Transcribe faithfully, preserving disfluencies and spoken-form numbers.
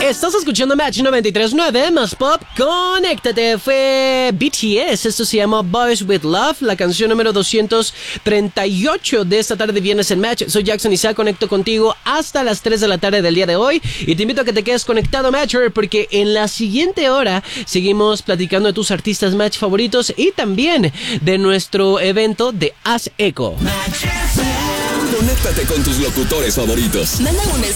Estás escuchando Match noventa y tres punto nueve, más pop, conéctate. Fue B T S, esto se llama Boys With Love, la canción número doscientos treinta y ocho de esta tarde de viernes en Match. Soy Jackson Isaac, conecto contigo hasta las tres de la tarde del día de hoy y te invito a que te quedes conectado, Matcher, porque en la siguiente hora seguimos platicando de tus artistas Match favoritos y también de nuestro evento de Haz Eco. Conéctate con tus locutores favoritos. Manda un